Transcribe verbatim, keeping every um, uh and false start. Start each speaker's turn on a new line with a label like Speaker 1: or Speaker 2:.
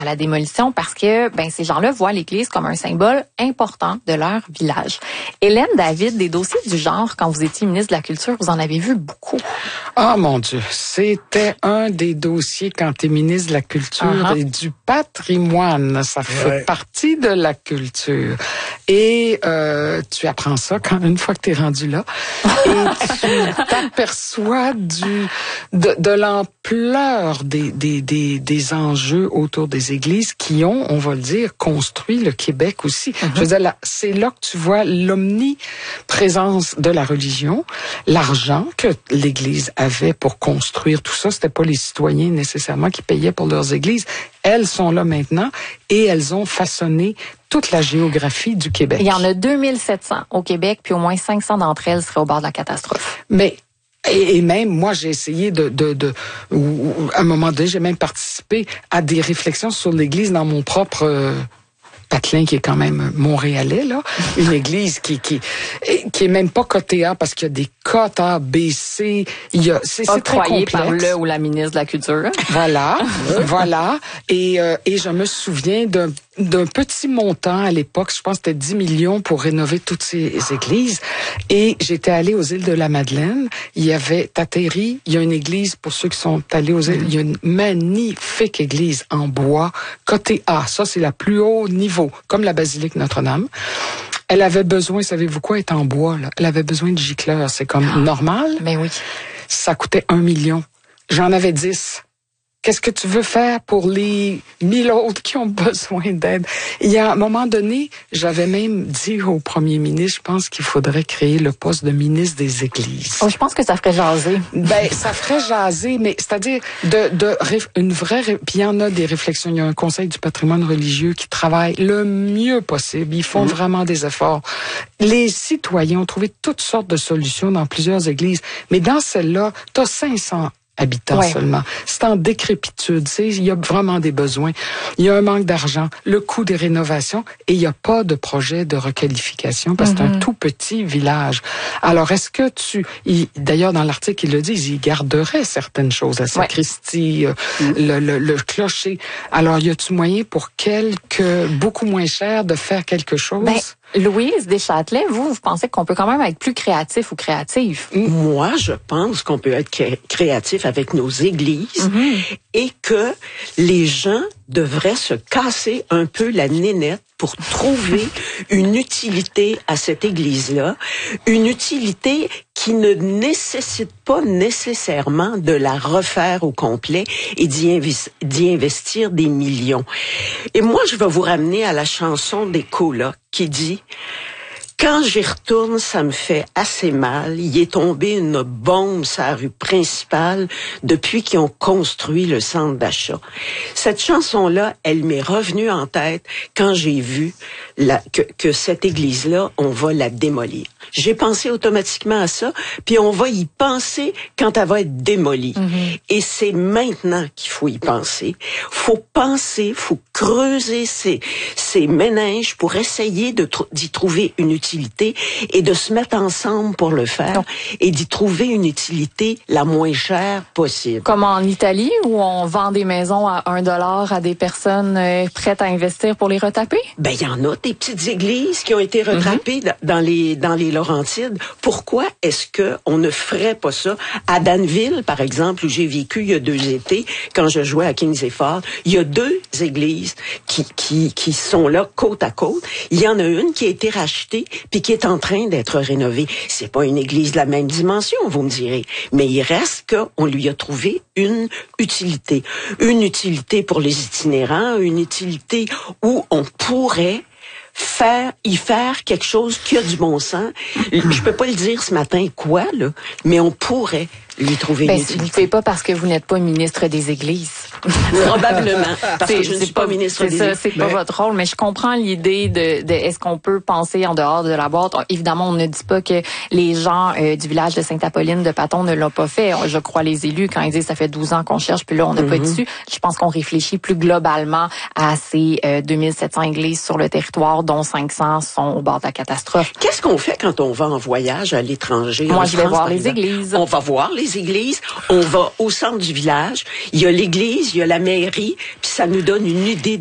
Speaker 1: à la démolition parce que ben ces gens-là voient l'Église comme un symbole important de leur village. Hélène David, des dossiers du genre, quand vous étiez ministre de la Culture, vous en avez vu beaucoup.
Speaker 2: Ah, mon Dieu, c'était un des dossiers quand tu es ministre de la Culture uh-huh. et du patrimoine. Ça fait ouais. partie de la culture. Et euh, tu apprends ça quand une fois que tu es rendu là. Et tu t'aperçois du de, de l'ampleur des, des, des, des enjeux autour des églises qui ont, on va le dire, construit le Québec aussi. Mm-hmm. Je veux dire, là, c'est là que tu vois l'omniprésence de la religion, l'argent que l'Église avait pour construire tout ça. C'était pas les citoyens nécessairement qui payaient pour leurs églises. Elles sont là maintenant et elles ont façonné toute la géographie du Québec.
Speaker 1: Il y en a deux mille sept cents au Québec, puis au moins cinq cents d'entre elles seraient au bord de la catastrophe.
Speaker 2: Mais Et, et même, moi, j'ai essayé de, de, de, ou, à un moment donné, j'ai même participé à des réflexions sur l'Église dans mon propre euh, patelin, qui est quand même montréalais, là. Une église qui, qui, qui est même pas cotée A parce qu'il y a des cotes A, B, C. Il y a, c'est, c'est très complexe.
Speaker 1: Par le ou la ministre de la Culture.
Speaker 2: Voilà, voilà. Et, euh, et je me souviens d'un, d'un petit montant à l'époque, je pense que c'était dix millions pour rénover toutes ces églises. Et j'étais allée aux îles de la Madeleine. Il y avait Tateri, il y a une église, pour ceux qui sont allés aux îles, il y a une magnifique église en bois, cotée A. Ça, c'est la plus haut niveau, comme la basilique Notre-Dame. Elle avait besoin, savez-vous quoi, être en bois, là. Elle avait besoin de gicleurs. C'est comme ah, normal.
Speaker 1: Mais oui.
Speaker 2: Ça coûtait un million. J'en avais dix. Qu'est-ce que tu veux faire pour les mille autres qui ont besoin d'aide? Il y a un moment donné, j'avais même dit au premier ministre, je pense qu'il faudrait créer le poste de ministre des Églises.
Speaker 1: Oh, je pense que ça ferait jaser.
Speaker 2: Ben, ça ferait jaser, mais c'est-à-dire de, de une vraie, puis il y en a des réflexions. Il y a un conseil du patrimoine religieux qui travaille le mieux possible. Ils font mmh. vraiment des efforts. Les citoyens ont trouvé toutes sortes de solutions dans plusieurs églises, mais dans celle-là, t'as cinq cents habitants ouais. seulement. C'est en décrépitude. Tu sais, il y a vraiment des besoins. Il y a un manque d'argent, le coût des rénovations, et il n'y a pas de projet de requalification parce que mm-hmm. c'est un tout petit village. Alors, est-ce que tu... Il, d'ailleurs, dans l'article, ils le disent, ils garderaient certaines choses, la sacristie, ouais. euh, mm-hmm. le, le, le clocher. Alors, y a-tu moyen pour quelques... beaucoup moins cher de faire quelque chose?
Speaker 1: Ben, Louise Deschâtelet, vous, vous pensez qu'on peut quand même être plus créatif ou créatif?
Speaker 3: Moi, je pense qu'on peut être créatif avec nos églises mm-hmm. et que les gens devraient se casser un peu la nénette pour trouver une utilité à cette église-là, une utilité qui ne nécessite pas nécessairement de la refaire au complet et d'y, invis- d'y investir des millions. Et moi, je vais vous ramener à la chanson des Colas qui dit « Quand j'y retourne, ça me fait assez mal. Il est tombé une bombe sur la rue principale depuis qu'ils ont construit le centre d'achat. » Cette chanson-là, elle m'est revenue en tête quand j'ai vu la, que, que cette église-là, on va la démolir. J'ai pensé automatiquement à ça, puis on va y penser quand elle va être démolie. Mm-hmm. Et c'est maintenant qu'il faut y penser. Faut penser, faut creuser ces, ces méninges pour essayer de tr- d'y trouver une utilité et de se mettre ensemble pour le faire non. et d'y trouver une utilité la moins chère possible.
Speaker 1: Comme en Italie, où on vend des maisons à un dollar à des personnes euh, prêtes à investir pour les retaper?
Speaker 3: Ben, il y en a des petites églises qui ont été retapées mm-hmm. dans les, dans les Laurentides. Pourquoi est-ce que on ne ferait pas ça à Danville, par exemple, où j'ai vécu il y a deux étés, quand je jouais à Kings Effort? Il y a deux églises qui, qui, qui sont là côte à côte. Il y en a une qui a été rachetée puis qui est en train d'être rénovée. C'est pas une église de la même dimension, vous me direz, mais il reste qu'on lui a trouvé une utilité. Une utilité pour les itinérants, une utilité où on pourrait faire, y faire quelque chose qui a du bon sens. Je peux pas le dire ce matin quoi, là, mais on pourrait lui trouver
Speaker 1: ben,
Speaker 3: une utilité.
Speaker 1: Vous ne faites pas parce que vous n'êtes pas ministre des Églises.
Speaker 3: Probablement. Parce
Speaker 1: c'est,
Speaker 3: que je ne suis pas, pas ministre des
Speaker 1: ça,
Speaker 3: Églises.
Speaker 1: C'est mais... pas votre rôle, mais je comprends l'idée de, de est-ce qu'on peut penser en dehors de la boîte. Évidemment, on ne dit pas que les gens euh, du village de Sainte-Apolline de Paton ne l'ont pas fait. Je crois les élus quand ils disent ça fait douze ans qu'on cherche, puis là, on n'a mm-hmm. pas dessus. Je pense qu'on réfléchit plus globalement à ces euh, deux mille sept cents églises sur le territoire, dont cinq cents sont au bord de la catastrophe.
Speaker 3: Qu'est-ce qu'on fait quand on va en voyage à l'étranger?
Speaker 1: Moi,
Speaker 3: en
Speaker 1: je vais
Speaker 3: France,
Speaker 1: voir les églises.
Speaker 3: On va voir les les églises, on va au centre du village, il y a l'église, il y a la mairie, puis ça nous donne une idée